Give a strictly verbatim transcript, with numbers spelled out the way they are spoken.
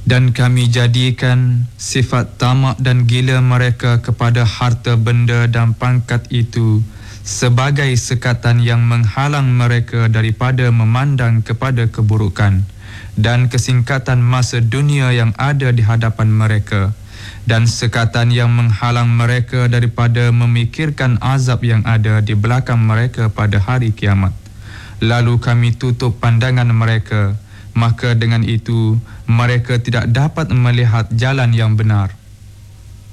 Dan kami jadikan sifat tamak dan gila mereka kepada harta benda dan pangkat itu sebagai sekatan yang menghalang mereka daripada memandang kepada keburukan dan kesingkatan masa dunia yang ada di hadapan mereka, dan sekatan yang menghalang mereka daripada memikirkan azab yang ada di belakang mereka pada hari kiamat. Lalu kami tutup pandangan mereka, maka dengan itu mereka tidak dapat melihat jalan yang benar.